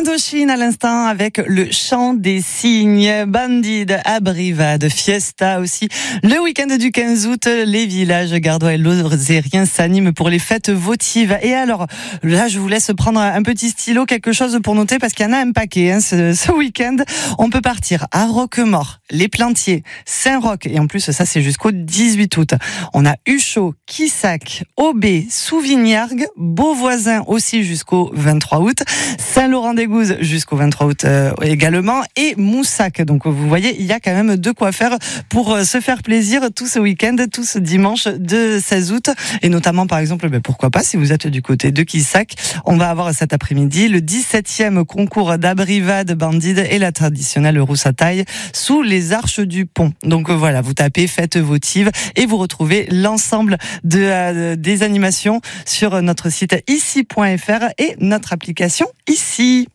Indochine à l'instant avec le chant des cygnes, Bandid, Abrivade, Fiesta aussi. Le week-end du 15 août, les villages gardois et lozériens s'animent pour les fêtes votives. Et alors, là, je vous laisse prendre un petit stylo, quelque chose pour noter parce qu'il y en a un paquet ce week-end. On peut partir à Roquemort, Les Plantiers, Saint-Roch et en plus, ça c'est jusqu'au 18 août. On a Huchot, Quissac, Aubé, Souvignargues, Beauvoisin aussi jusqu'au 23 août. Saint-Laurent-des-Gouzes jusqu'au 23 août également et Moussac. Donc vous voyez, il y a quand même de quoi faire pour se faire plaisir tout ce week-end, tout ce dimanche de 16 août et notamment par exemple, pourquoi pas si vous êtes du côté de Quissac, on va avoir cet après-midi le 17e concours d'Abrivade, Bandid et la traditionnelle rousse-à-taille sous les arches du pont. Donc voilà, vous tapez fête votive et vous retrouvez l'ensemble des animations sur notre site ici.fr et notre application Ici.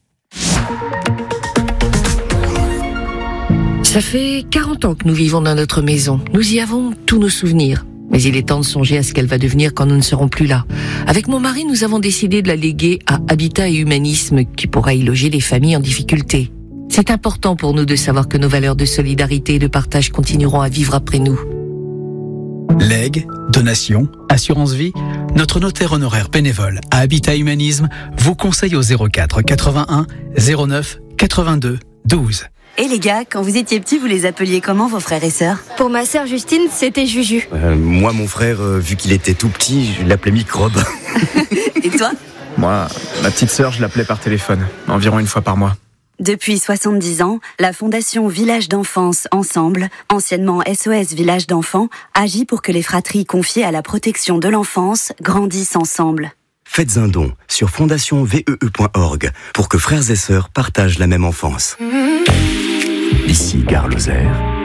Ça fait 40 ans que nous vivons dans notre maison. Nous y avons tous nos souvenirs. Mais il est temps de songer à ce qu'elle va devenir quand nous ne serons plus là. Avec mon mari, nous avons décidé de la léguer à Habitat et Humanisme, qui pourra y loger les familles en difficulté. C'est important pour nous de savoir que nos valeurs de solidarité et de partage continueront à vivre après nous. Legs, donations, assurance vie, notre notaire honoraire bénévole à Habitat Humanisme vous conseille au 04 81 09 82 12. Et les gars, quand vous étiez petits, vous les appeliez comment vos frères et sœurs ? Pour ma sœur Justine, c'était Juju. Moi, mon frère, vu qu'il était tout petit, je l'appelais Microbe. Et toi ? Moi, ma petite sœur, je l'appelais par téléphone, environ une fois par mois. Depuis 70 ans, la Fondation Village d'Enfance Ensemble, anciennement SOS Village d'Enfants, agit pour que les fratries confiées à la protection de l'enfance grandissent ensemble. Faites un don sur fondationvee.org pour que frères et sœurs partagent la même enfance. Ici Gare Lozère.